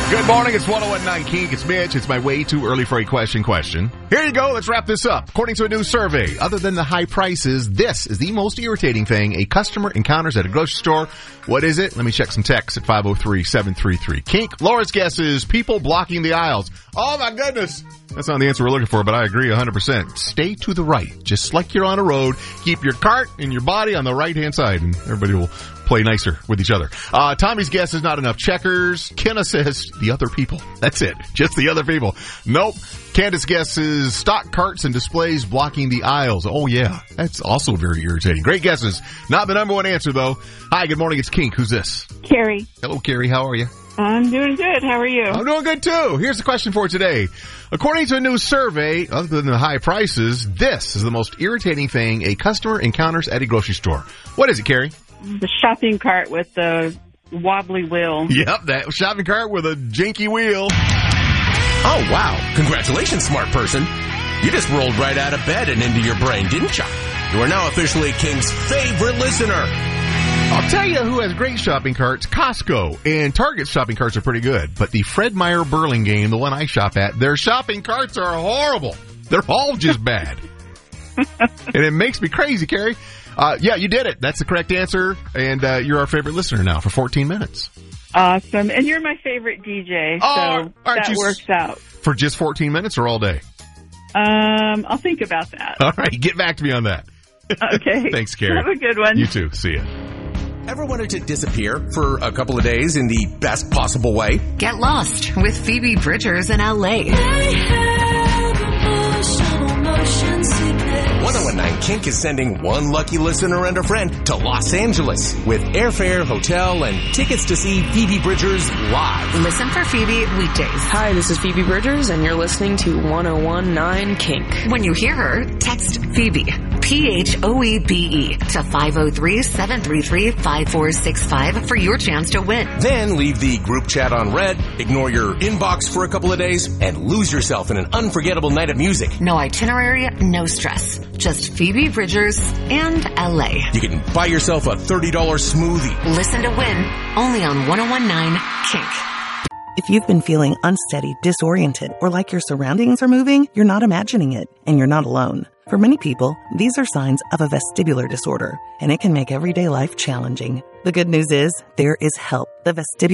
Good morning, it's 101.9 Kink. It's Mitch. It's my way too early for a question. Here you go, let's wrap this up. According to a new survey, other than the high prices, this is the most irritating thing a customer encounters at a grocery store. What is it? Let me check some texts at 503-733-KINK. Laura's guess is people blocking the aisles. Oh my goodness! That's not the answer we're looking for, but I agree 100%. Stay to the right, just like you're on a road. Keep your cart and your body on the right-hand side, and everybody will play nicer with each other. Tommy's guess is not enough checkers. Kenna says the other people. That's it. Just the other people. Nope. Candace guesses stock carts and displays blocking the aisles. Oh, yeah. That's also very irritating. Great guesses. Not the number one answer, though. Hi, good morning. It's Kink. Who's this? Carrie. Hello, Carrie. How are you? I'm doing good. How are you? I'm doing good, too. Here's the question for today. According to a new survey, other than the high prices, this is the most irritating thing a customer encounters at a grocery store. What is it, Carrie? The shopping cart with the wobbly wheel. Yep, that shopping cart with a janky wheel. Oh, wow. Congratulations, smart person. You just rolled right out of bed and into your brain, didn't you? You are now officially King's favorite listener. I'll tell you who has great shopping carts. Costco and Target's shopping carts are pretty good. But the Fred Meyer Burlingame, the one I shop at, their shopping carts are horrible. They're all just bad. And it makes me crazy, Carrie. Yeah, you did it. That's the correct answer. And you're our favorite listener now for 14 minutes. Awesome. And you're my favorite DJ, so that works out. For just 14 minutes or all day? I'll think about that. All right, get back to me on that. Okay. Thanks, Carrie. Have a good one. You too. See ya. Ever wanted to disappear for a couple of days in the best possible way? Get lost with Phoebe Bridgers in LA. 101.9 Kink is sending one lucky listener and a friend to Los Angeles with airfare, hotel, and tickets to see Phoebe Bridgers live. Listen for Phoebe weekdays. Hi, this is Phoebe Bridgers, and you're listening to 101.9 Kink. When you hear her, text Phoebe, PHOEBE, to 503-733-5465 for your chance to win. Then leave the group chat on red, ignore your inbox for a couple of days, and lose yourself in an unforgettable night of music. No itinerary, no stress. Just Phoebe Bridgers and LA. You can buy yourself a $30 smoothie. Listen to win, only on 101.9 Kink. If you've been feeling unsteady, disoriented, or like your surroundings are moving, you're not imagining it, and you're not alone. For many people, these are signs of a vestibular disorder, and it can make everyday life challenging. The good news is there is help. The vestibular